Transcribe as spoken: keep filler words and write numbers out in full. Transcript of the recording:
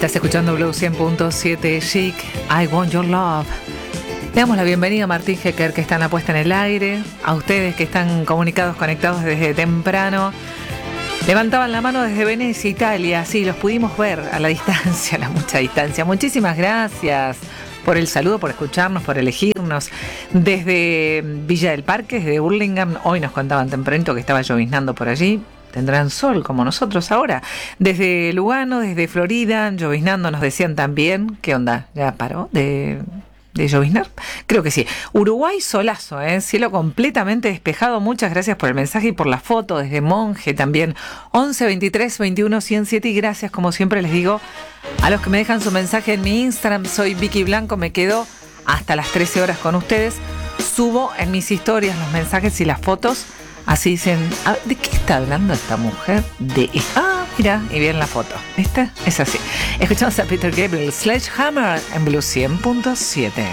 Estás escuchando Blue cien punto siete Chic, I Want Your Love. Le damos la bienvenida a Martín Hecker, que está en la puesta en el aire, a ustedes que están comunicados, conectados desde temprano. Levantaban la mano desde Venecia, Italia, sí, los pudimos ver a la distancia, a la mucha distancia. Muchísimas gracias por el saludo, por escucharnos, por elegirnos. Desde Villa del Parque, desde Burlingame, hoy nos contaban tempranito que estaba lloviznando por allí. Tendrán sol como nosotros ahora. Desde Lugano, desde Florida, lloviznando, nos decían también. ¿Qué onda? ¿Ya paró de, de lloviznar? Creo que sí. Uruguay, solazo, ¿eh? Cielo completamente despejado. Muchas gracias por el mensaje y por la foto. Desde Monje también. once veintitrés veintiuno ciento siete. Y gracias, como siempre les digo, a los que me dejan su mensaje en mi Instagram. Soy Vicky Blanco. Me quedo hasta las trece horas con ustedes. Subo en mis historias los mensajes y las fotos. Así dicen, ¿de qué está hablando esta mujer? De Ah, mira, y bien la foto. ¿Viste? Es así. Escuchamos a Peter Gabriel, Sledgehammer, en Blue cien punto siete.